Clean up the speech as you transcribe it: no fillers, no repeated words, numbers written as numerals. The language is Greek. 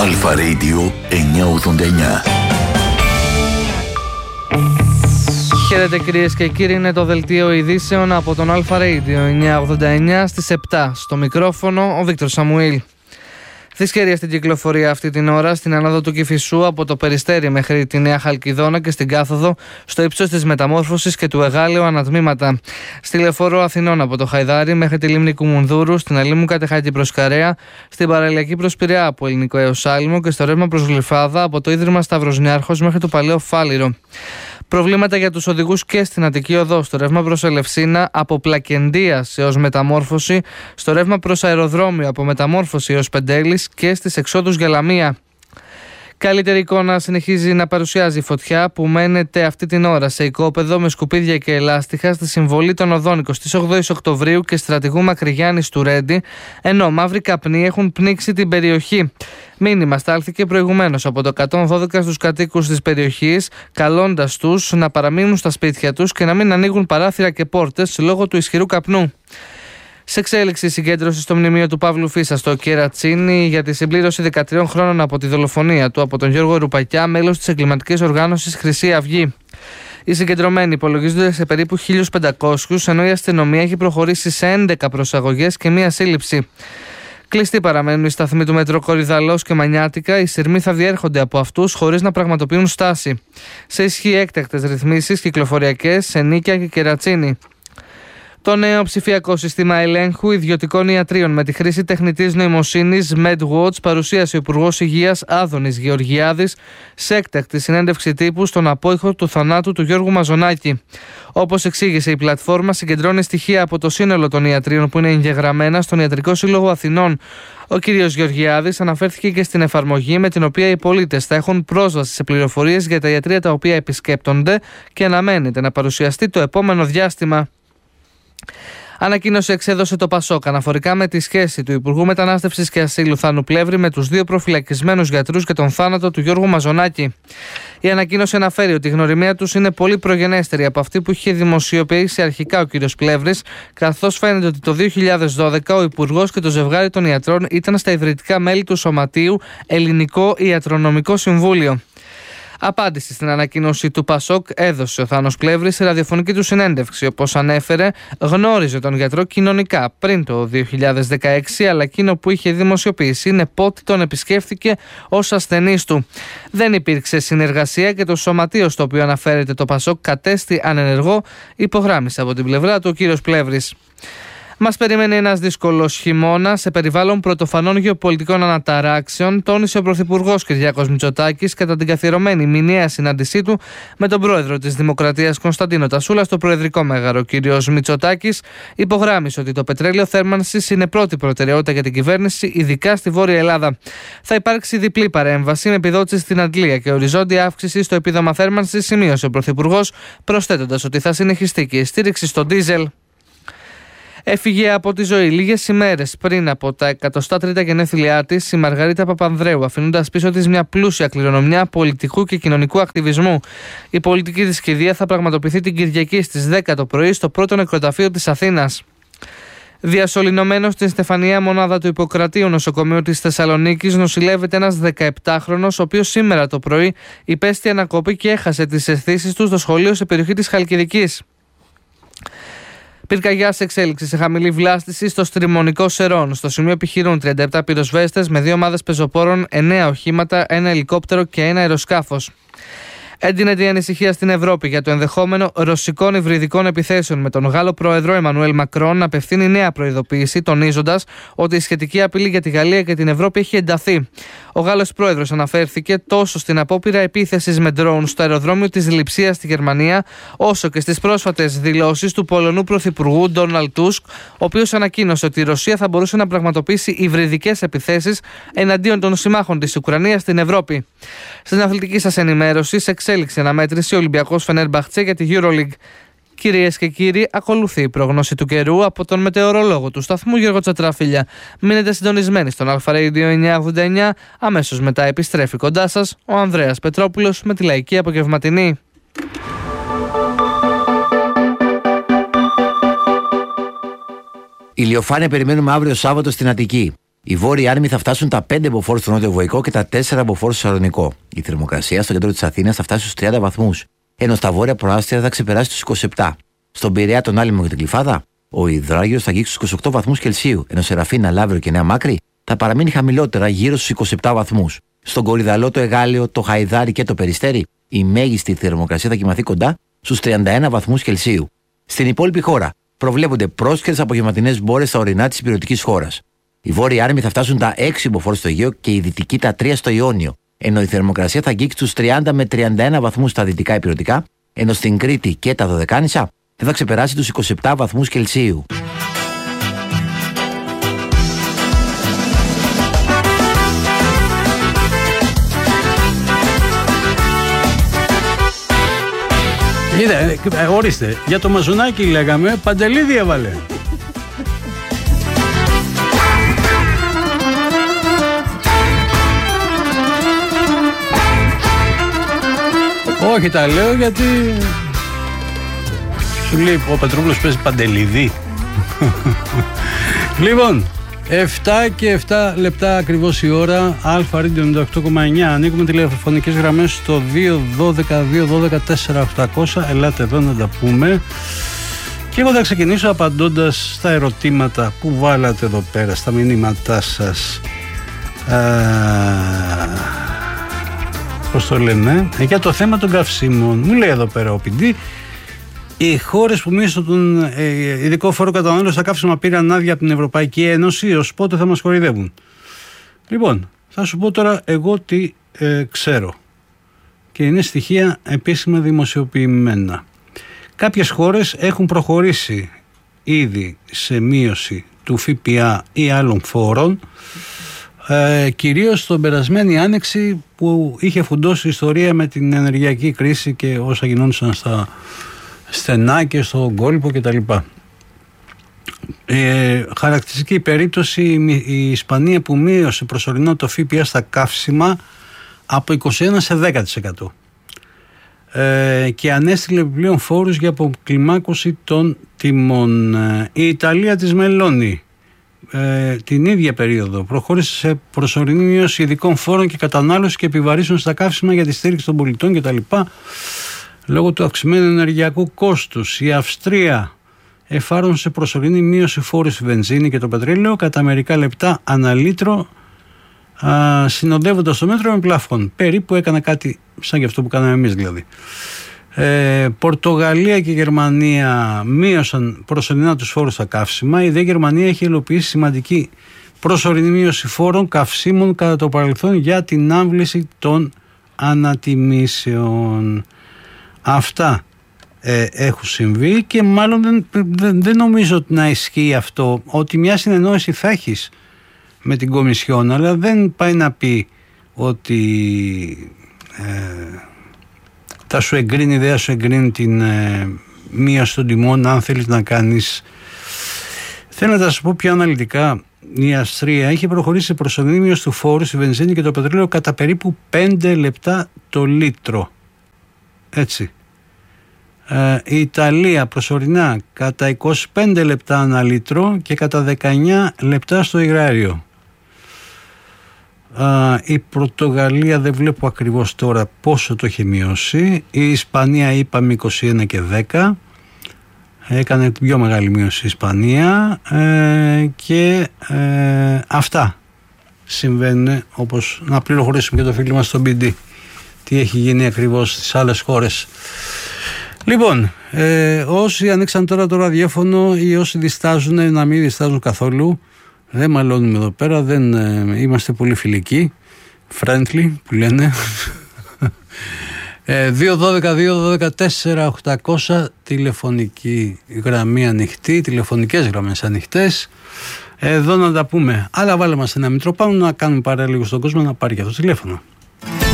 Αλφα Radio 989. Χαίρετε κυρίες και κύριοι, είναι το δελτίο ειδήσεων από τον Αλφα Radio 989 στις 7. Στο μικρόφωνο ο Βίκτορ Σαμουήλ. Δυσκαιρία στην κυκλοφορία αυτή την ώρα στην ανάδο του Κηφισού από το Περιστέρι μέχρι τη Νέα Χαλκιδόνα και στην Κάθοδο στο ύψος της Μεταμόρφωσης και του Εγάλεου ανατμήματα. Στη Λεωφόρο Αθηνών από το Χαϊδάρι μέχρι τη Λίμνη Κουμουνδούρου, στην Αλήμου Κατεχάκη προς Καρέα, στην παραλιακή προς Πειραιά από Ελληνικό έως Άλυμο και στο ρεύμα προς Γλυφάδα από το Ίδρυμα Σταυροσνιάρχος μέχρι το Παλαιό Φάληρο. Προβλήματα για τους οδηγούς και στην Αττική Οδό, στο ρεύμα προς Ελευσίνα από Πλακεντίας έως Μεταμόρφωση, στο ρεύμα προς Αεροδρόμιο από Μεταμόρφωση έως Πεντέλης και στις εξόδους για Λαμία. Καλύτερη εικόνα συνεχίζει να παρουσιάζει η φωτιά που μένεται αυτή την ώρα σε οικόπεδο με σκουπίδια και ελάστιχα στη συμβολή των οδών 28 Οκτωβρίου και Στρατηγού Μακρυγιάννης του Ρέντι, ενώ μαύροι καπνοί έχουν πνίξει την περιοχή. Μήνυμα στάλθηκε προηγουμένως από το 112 στους κατοίκους της περιοχής, καλώντας τους να παραμείνουν στα σπίτια τους και να μην ανοίγουν παράθυρα και πόρτες λόγω του ισχυρού καπνού. Σε εξέλιξη συγκέντρωση στο μνημείο του Παύλου Φίσα στο Κερατσίνι για τη συμπλήρωση 13 χρόνων από τη δολοφονία του από τον Γιώργο Ρουπακιά, μέλος της εγκληματικής οργάνωσης Χρυσή Αυγή. Οι συγκεντρωμένοι υπολογίζονται σε περίπου 1.500, ενώ η αστυνομία έχει προχωρήσει σε 11 προσαγωγές και μία σύλληψη. Κλειστοί παραμένουν οι σταθμοί του Μετρό Κορυδαλός και Μανιάτικα. Οι σειρμοί θα διέρχονται από αυτούς χωρίς να πραγματοποιούν στάση. Σε ισχύ έκτακτες ρυθμίσεις κυκλοφοριακές σε Νίκαια και Κερατσίνι. Το νέο ψηφιακό σύστημα ελέγχου ιδιωτικών ιατρίων με τη χρήση τεχνητής νοημοσύνης MedWatch παρουσίασε ο Υπουργός Υγείας Άδωνης Γεωργιάδης σε έκτακτη συνέντευξη τύπου στον απόϊχο του θανάτου του Γιώργου Μαζονάκη. Όπως εξήγησε, η πλατφόρμα συγκεντρώνει στοιχεία από το σύνολο των ιατρίων που είναι εγγεγραμμένα στον Ιατρικό Σύλλογο Αθηνών. Ο κ. Γεωργιάδης αναφέρθηκε και στην εφαρμογή με την οποία οι πολίτες θα έχουν πρόσβαση σε πληροφορίες για τα ιατρεία τα οποία επισκέπτονται και αναμένεται να παρουσιαστεί το επόμενο διάστημα. Ανακοίνωση εξέδωσε το ΠΑΣΟΚ αναφορικά με τη σχέση του Υπουργού Μετανάστευσης και Ασύλου Θάνου Πλεύρη με τους δύο προφυλακισμένους γιατρούς και τον θάνατο του Γιώργου Μαζονάκη. Η ανακοίνωση αναφέρει ότι η γνωριμία τους είναι πολύ προγενέστερη από αυτή που είχε δημοσιοποιήσει αρχικά ο κ. Πλεύρης, καθώς φαίνεται ότι το 2012 ο Υπουργός και το ζευγάρι των ιατρών ήταν στα ιδρυτικά μέλη του Σωματείου Ελληνικό Ιατρονομικό Συμβούλιο. Απάντηση στην ανακοίνωση του ΠΑΣΟΚ έδωσε ο Θάνος Πλεύρης σε ραδιοφωνική του συνέντευξη. Όπως ανέφερε, γνώριζε τον γιατρό κοινωνικά πριν το 2016, αλλά εκείνο που είχε δημοσιοποιήσει είναι πότε τον επισκέφθηκε ως ασθενής του. Δεν υπήρξε συνεργασία και το σωματείο στο οποίο αναφέρεται το ΠΑΣΟΚ κατέστη ανενεργό, υπογράμμισε από την πλευρά του ο κύριος Πλεύρης. Μας περιμένει ένας δύσκολος χειμώνας σε περιβάλλον πρωτοφανών γεωπολιτικών αναταράξεων, τόνισε ο Πρωθυπουργός Κυριάκος Μητσοτάκης κατά την καθιερωμένη μηνιαία συνάντησή του με τον πρόεδρο της Δημοκρατίας Κωνσταντίνο Τασούλα στο Προεδρικό Μέγαρο. Ο κ. Μητσοτάκης υπογράμμισε ότι το πετρέλαιο θέρμανσης είναι πρώτη προτεραιότητα για την κυβέρνηση, ειδικά στη Βόρεια Ελλάδα. Θα υπάρξει διπλή παρέμβαση με επιδότηση στην αντλία και οριζόντια αύξηση στο επίδομα θέρμανσης, σημείωσε ο Πρωθυπουργός, προσθέτοντας ότι θα συνεχιστεί και η στήριξη στο ντίζελ. Έφυγε από τη ζωή λίγες ημέρες πριν από τα 103 γενέθλιά της η Μαργαρίτα Παπανδρέου, αφήνοντας πίσω της μια πλούσια κληρονομιά πολιτικού και κοινωνικού ακτιβισμού. Η πολιτική της κηδεία θα πραγματοποιηθεί την Κυριακή στις 10 το πρωί στο πρώτο νεκροταφείο της Αθήνας. Διασωληνωμένος στην Στεφανία μονάδα του Ιπποκρατείου νοσοκομείου της Θεσσαλονίκης νοσηλεύεται ένας 17χρονος, ο οποίος σήμερα το πρωί υπέστη ανακοπή και έχασε τις αισθήσεις του στο σχολείο σε περιοχή της Χαλκιδικής. Πυρκαγιά σε εξέλιξη σε χαμηλή βλάστηση στο Στριμονικό Σερών. Στο σημείο επιχειρούν 37 πυροσβέστες με 2 ομάδες πεζοπόρων, 9 οχήματα, 1 ελικόπτερο και 1 αεροσκάφος. Έντυνεται η ανησυχία στην Ευρώπη για το ενδεχόμενο ρωσικών υβριδικών επιθέσεων, με τον Γάλλο πρόεδρο Εμμανουέλ Μακρόν να απευθύνει νέα προειδοποίηση, τονίζοντας ότι η σχετική απειλή για τη Γαλλία και την Ευρώπη έχει ενταθεί. Ο Γάλλος πρόεδρος αναφέρθηκε τόσο στην απόπειρα επίθεσης με ντρόουν στο αεροδρόμιο της Λειψίας στη Γερμανία, όσο και στις πρόσφατες δηλώσεις του Πολωνού πρωθυπουργού Ντόναλντ Τούσκ, ο οποίος ανακοίνωσε ότι η Ρωσία θα μπορούσε να πραγματοποιήσει υβριδικές επιθέσεις εναντίον των συμμάχων της Ουκρανίας στην Ευρώπη. Στην αθλητική σας ενημέρωση, σε εξέλιξη αναμέτρηση Ολυμπιακός Φενέρμπαχτσε για τη EuroLeague. Κυρίες και κύριοι, ακολουθεί η πρόγνωση του καιρού από τον μετεωρολόγο του σταθμού Γιώργο Τσατράφιλια. Μείνετε συντονισμένοι στον Αλφα Radio 989. Αμέσως μετά επιστρέφει κοντά σας ο Ανδρέας Πετρόπουλος με τη λαϊκή απογευματινή. Ηλιοφάνεια περιμένουμε αύριο Σάββατο στην Αττική. Οι βόρειοι άνεμοι θα φτάσουν τα 5 μποφόρ στο νότιο-βοϊκό και τα 4 μποφόρ στο Σαλονικό. Η θερμοκρασία στο κέντρο της Αθήνας θα φτάσει στους 30 βαθμούς, ενώ στα βόρεια προάστια θα ξεπεράσει τους 27. Στον Πειραιά, τον Άλυμο και την Γλυφάδα, ο υδράγιος θα αγγίξει στους 28 βαθμούς Κελσίου, ενώ σε Ραφίνα, Λαύριο και Νέα Μάκρη θα παραμείνει χαμηλότερα γύρω στους 27 βαθμούς. Στον Κορυδαλό, το Εγάλεο, το Χαϊδάρι και το Περιστέρι, η μέγιστη θερμοκρασία θα κοιμαθεί κοντά στους 31 βαθμούς Κελσίου. Στην υπόλοιπη χώρα προβλέπονται πρόσκαιρες απογευματινές μπόρες στα ορεινά της υπηρετικής χώρας. Οι βόρειοι άνεμοι θα φτάσουν τα 6 μποφόρ στο Αιγαίο και οι δυτικοί τα 3 στο Ιόνιο, ενώ η θερμοκρασία θα αγγίξει τους 30 με 31 βαθμούς στα δυτικά υπηρετικά, ενώ στην Κρήτη και τα Δωδεκάνησα δεν θα ξεπεράσει τους 27 βαθμούς Κελσίου. Κοίτα, ορίστε, για το Μαζονάκι λέγαμε, Παντελίδη έβαλε. Όχι, τα λέω γιατί σου λέει ο Πετρόπουλος παίζει Παντελίδη. Λοιπόν, 7 και 7 λεπτά ακριβώς η ώρα. Αλφα Radio 98,9. Ανοίγουμε τηλεφωνικές γραμμές στο 212-212-4800. Ελάτε εδώ να τα πούμε. Και εγώ θα ξεκινήσω απαντώντας στα ερωτήματα που βάλατε εδώ πέρα, στα μηνύματά σας. Πώς το λένε, για το θέμα των καυσίμων. Μου λέει εδώ πέρα ο Πιντή, οι χώρες που μίσουν τον ειδικό φόρο κατανάλωση στα καύσιμα πήραν άδεια από την Ευρωπαϊκή Ένωση, ως πότε θα μας κοροϊδεύουν. Λοιπόν, θα σου πω τώρα εγώ τι ξέρω. Και είναι στοιχεία επίσημα δημοσιοποιημένα. Κάποιες χώρες έχουν προχωρήσει ήδη σε μείωση του ΦΠΑ ή άλλων φόρων, κυρίως τον περασμένη άνοιξη που είχε φουντώσει η ιστορία με την ενεργειακή κρίση και όσα γινόντουσαν στα στενά και στον κόλπο κτλ. Χαρακτηριστική περίπτωση η Ισπανία που μείωσε προσωρινά το ΦΠΑ στα καύσιμα από 21% σε 10%. Και ανέστειλε επιπλέον φόρους για αποκλιμάκωση των τιμών. Η Ιταλία της Μελώνη την ίδια περίοδο προχώρησε σε προσωρινή μείωση ειδικών φόρων και κατανάλωση και επιβαρύσεων στα καύσιμα για τη στήριξη των πολιτών κτλ. Λόγω του αυξημένου ενεργειακού κόστους. Η Αυστρία εφάρμοσε προσωρινή μείωση φόρου στη βενζίνη και το πετρέλαιο κατά μερικά λεπτά ανά λίτρο, συνοδεύοντας το μέτρο με πλαφόν. Περίπου έκανε κάτι σαν και αυτό που κάναμε εμείς δηλαδή. Πορτογαλία και Γερμανία μείωσαν προσωρινά τους φόρους στα καύσιμα. Η δε Γερμανία έχει υλοποιήσει σημαντική προσωρινή μείωση φόρων καυσίμων κατά το παρελθόν για την άμβληση των ανατιμήσεων. Αυτά έχουν συμβεί και μάλλον δεν νομίζω ότι να ισχύει αυτό, ότι μια συνεννόηση θα έχεις με την Κομισιόν, αλλά δεν πάει να πει ότι θα σου εγκρίνει, δεν θα σου εγκρίνει την μείωση των τιμών αν θέλεις να κάνεις. Θέλω να σας πω πιο αναλυτικά. Η Αυστρία είχε προχωρήσει σε προσωρινή μείωση του φόρου στη βενζίνη και το πετρέλαιο κατά περίπου 5 λεπτά το λίτρο. Έτσι. Η Ιταλία προσωρινά κατά 25 λεπτά ανά λίτρο και κατά 19 λεπτά στο υγράριο. Η Πορτογαλία δεν βλέπω ακριβώς τώρα πόσο το έχει μειώσει. Η Ισπανία είπαμε 21 και 10. Έκανε πιο μεγάλη μείωση η Ισπανία και αυτά συμβαίνουν, όπως να πληροφορήσουμε και το φίλο μας στον BD τι έχει γίνει ακριβώς στις άλλες χώρες. Λοιπόν, όσοι ανοίξαν τώρα το ραδιόφωνο ή όσοι διστάζουν να μην διστάζουν καθόλου, δεν μαλώνουμε εδώ πέρα, δεν είμαστε πολύ φιλικοί, friendly που λένε. 212-212-4-800 τηλεφωνική γραμμή ανοιχτή, τηλεφωνικές γραμμές ανοιχτές. Εδώ να τα πούμε. Αλλά βάλε μας ένα Μητροπάνο να κάνουμε παρέα λίγο στον κόσμο να πάρει και αυτό το τηλέφωνο.